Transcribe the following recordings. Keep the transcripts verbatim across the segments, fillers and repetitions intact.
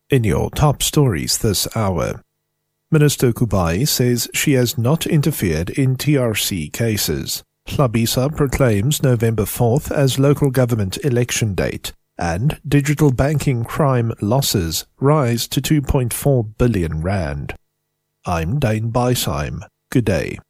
In your top stories this hour, Minister Kubai says she has not interfered in T R C cases. Hlabisa proclaims November fourth as local government election date, and digital banking crime losses rise to two point four billion rand. I'm Dane Beisheim. Good day.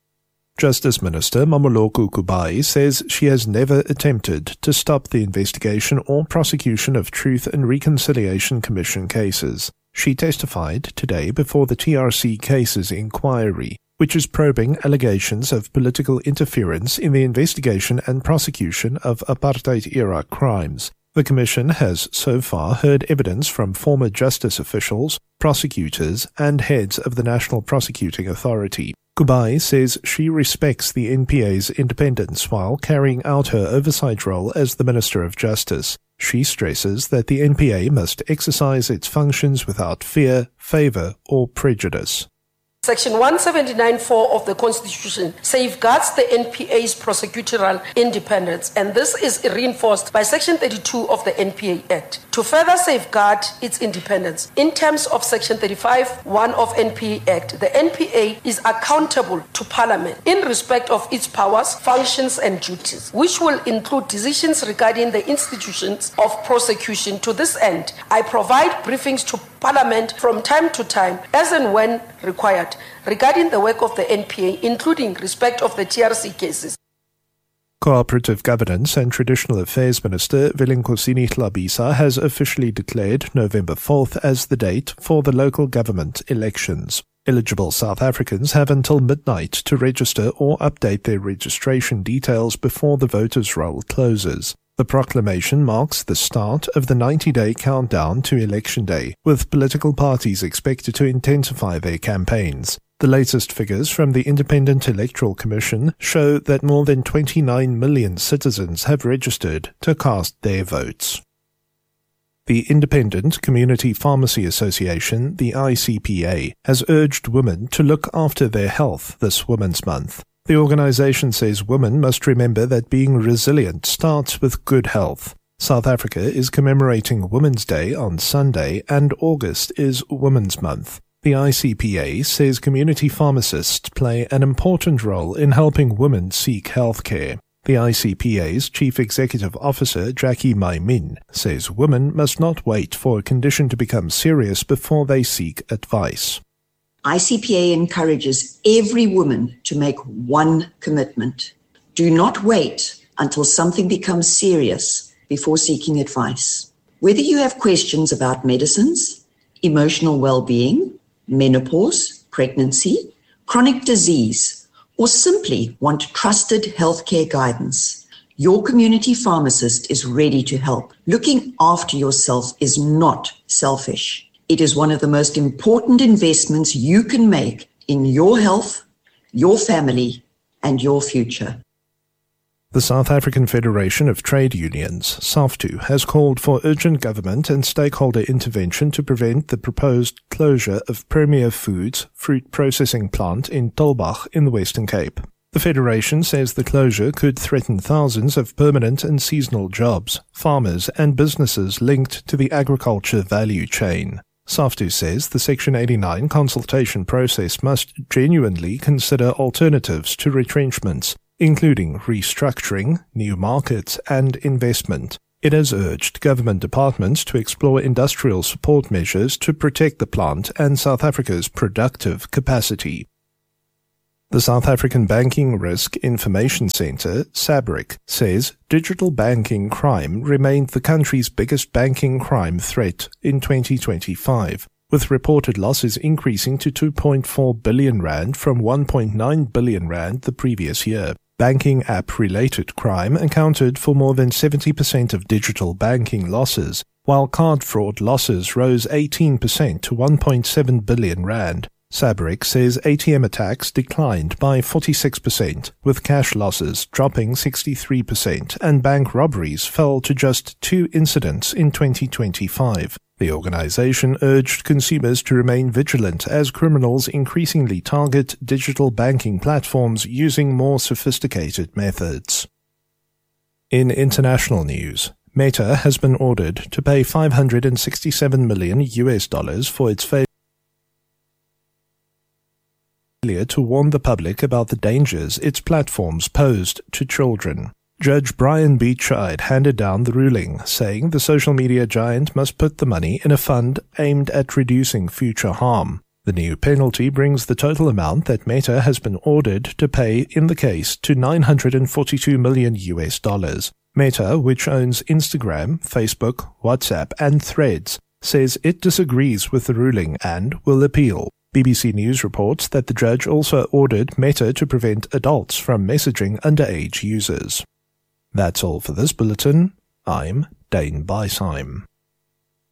Justice Minister Mamoloko Kubai says she has never attempted to stop the investigation or prosecution of Truth and Reconciliation Commission cases. She testified today before the T R C Cases Inquiry, which is probing allegations of political interference in the investigation and prosecution of apartheid-era crimes. The Commission has so far heard evidence from former justice officials, prosecutors, and heads of the National Prosecuting Authority. Kubai says she respects the N P A's independence while carrying out her oversight role as the Minister of Justice. She stresses that the N P A must exercise its functions without fear, favour, or prejudice. Section one seventy-nine point four of the Constitution safeguards the N P A's prosecutorial independence, and this is reinforced by Section thirty-two of the N P A Act. To further safeguard its independence, in terms of Section thirty-five point one of N P A Act, the N P A is accountable to Parliament in respect of its powers, functions and duties, which will include decisions regarding the institutions of prosecution. To this end, I provide briefings to Parliament from time to time, as and when required, regarding the work of the N P A, including respect of the T R C cases. Cooperative Governance and Traditional Affairs Minister Vilinkosini Hlabisa has officially declared November fourth as the date for the local government elections. Eligible South Africans have until midnight to register or update their registration details before the voters' roll closes. The proclamation marks the start of the ninety-day countdown to Election Day, with political parties expected to intensify their campaigns. The latest figures from the Independent Electoral Commission show that more than twenty-nine million citizens have registered to cast their votes. The Independent Community Pharmacy Association, the I C P A, has urged women to look after their health this Women's Month. The organization says women must remember that being resilient starts with good health. South Africa is commemorating Women's Day on Sunday, and August is Women's Month. The I C P A says community pharmacists play an important role in helping women seek health care. The I C P A's Chief Executive Officer, Jackie Maimin, says women must not wait for a condition to become serious before they seek advice. I C P A encourages every woman to make one commitment. Do not wait until something becomes serious before seeking advice. Whether you have questions about medicines, emotional well-being, menopause, pregnancy, chronic disease, or simply want trusted healthcare guidance, your community pharmacist is ready to help. Looking after yourself is not selfish. It is one of the most important investments you can make in your health, your family, and your future. The South African Federation of Trade Unions, SAFTU, has called for urgent government and stakeholder intervention to prevent the proposed closure of Premier Foods fruit processing plant in Tulbagh in the Western Cape. The Federation says the closure could threaten thousands of permanent and seasonal jobs, farmers and businesses linked to the agriculture value chain. SAFTU says the Section eighty-nine consultation process must genuinely consider alternatives to retrenchments, including restructuring, new markets, and investment. It has urged government departments to explore industrial support measures to protect the plant and South Africa's productive capacity. The South African Banking Risk Information Centre, SABRIC, says digital banking crime remained the country's biggest banking crime threat in twenty twenty-five, with reported losses increasing to two point four billion rand from one point nine billion rand the previous year. Banking app-related crime accounted for more than seventy percent of digital banking losses, while card fraud losses rose eighteen percent to one point seven billion rand. SABRIC says A T M attacks declined by forty-six percent, with cash losses dropping sixty-three percent, and bank robberies fell to just two incidents in twenty twenty-five. The organization urged consumers to remain vigilant as criminals increasingly target digital banking platforms using more sophisticated methods. In international news, Meta has been ordered to pay five hundred sixty-seven million U S dollars for its failure to warn the public about the dangers its platforms posed to children. Judge Brian B. Chide handed down the ruling, saying the social media giant must put the money in a fund aimed at reducing future harm. The new penalty brings the total amount that Meta has been ordered to pay in the case to nine hundred forty-two million U S dollars. Meta, which owns Instagram, Facebook, WhatsApp, and Threads, says it disagrees with the ruling and will appeal. B B C News reports that the judge also ordered Meta to prevent adults from messaging underage users. That's all for this bulletin. I'm Dane Beisheim.